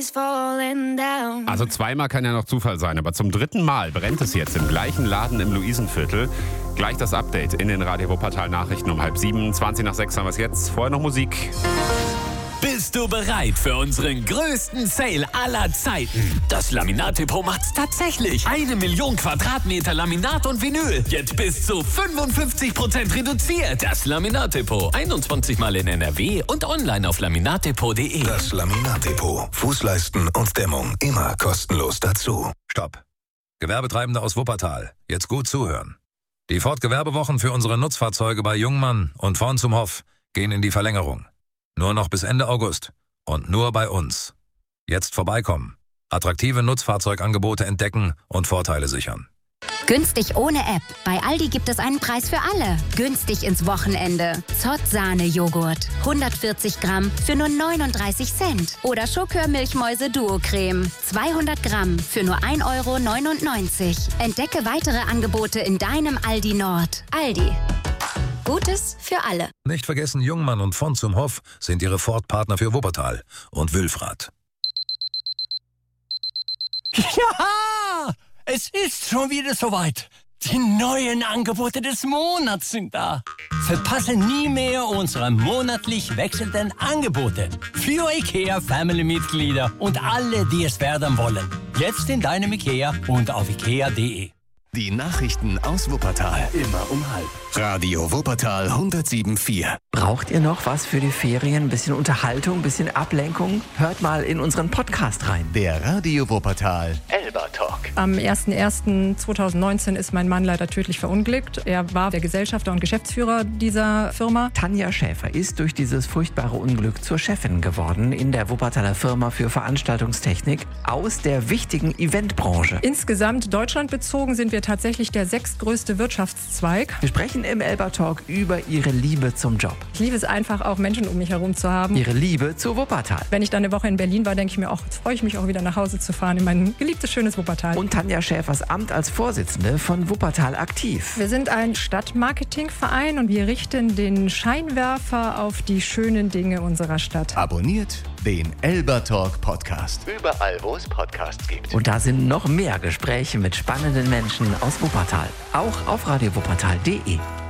is falling down. Also zweimal kann ja noch Zufall sein, aber zum dritten Mal brennt es jetzt im gleichen Laden im Luisenviertel. Gleich das Update in den Radio Wuppertal Nachrichten um 6:30. 20:20 haben wir es jetzt. Vorher noch Musik. Bist du bereit für unseren größten Sale aller Zeiten? Das Laminat-Depot macht's tatsächlich. 1 Million Quadratmeter Laminat und Vinyl. Jetzt bis zu 55% reduziert. Das Laminat-Depot. 21 Mal in NRW und online auf laminatdepot.de. Das Laminat-Depot. Fußleisten und Dämmung immer kostenlos dazu. Stopp. Gewerbetreibende aus Wuppertal, jetzt gut zuhören. Die Ford-Gewerbewochen für unsere Nutzfahrzeuge bei Jungmann und Vorn zum Hof gehen in die Verlängerung. Nur noch bis Ende August. Und nur bei uns. Jetzt vorbeikommen. Attraktive Nutzfahrzeugangebote entdecken und Vorteile sichern. Günstig ohne App. Bei Aldi gibt es einen Preis für alle. Günstig ins Wochenende. Zott-Sahne-Joghurt. 140 Gramm für nur 39 Cent. Oder Schokör-Milchmäuse Duo-Creme. 200 Gramm für nur 1,99 €. Entdecke weitere Angebote in deinem Aldi Nord. Aldi. Gutes für alle. Nicht vergessen, Jungmann und Vorn zum Hof sind Ihre Ford-Partner für Wuppertal und Wülfrath. Ja, es ist schon wieder soweit. Die neuen Angebote des Monats sind da. Verpasse nie mehr unsere monatlich wechselnden Angebote für IKEA-Family-Mitglieder und alle, die es werden wollen. Jetzt in deinem IKEA und auf ikea.de. Die Nachrichten aus Wuppertal. Immer um 6:30. Radio Wuppertal 107,4. Braucht ihr noch was für die Ferien? Ein bisschen Unterhaltung, ein bisschen Ablenkung? Hört mal in unseren Podcast rein. Der Radio Wuppertal Elba-Talk. Am 01.01.2019 ist mein Mann leider tödlich verunglückt. Er war der Gesellschafter und Geschäftsführer dieser Firma. Tanja Schäfer ist durch dieses furchtbare Unglück zur Chefin geworden in der Wuppertaler Firma für Veranstaltungstechnik aus der wichtigen Eventbranche. Insgesamt Deutschland bezogen sind wir tatsächlich der 6. größte Wirtschaftszweig. Wir sprechen im Elba-Talk über ihre Liebe zum Job. Ich liebe es einfach, auch Menschen um mich herum zu haben. Ihre Liebe zu Wuppertal. Wenn ich dann eine Woche in Berlin war, denke ich mir auch, jetzt freue ich mich auch wieder nach Hause zu fahren in mein geliebtes, schönes Wuppertal. Und Tanja Schäfers Amt als Vorsitzende von Wuppertal aktiv. Wir sind ein Stadtmarketingverein und wir richten den Scheinwerfer auf die schönen Dinge unserer Stadt. Abonniert den Elba-Talk Podcast. Überall, wo es Podcasts gibt. Und da sind noch mehr Gespräche mit spannenden Menschen aus Wuppertal. Auch auf radiowuppertal.de.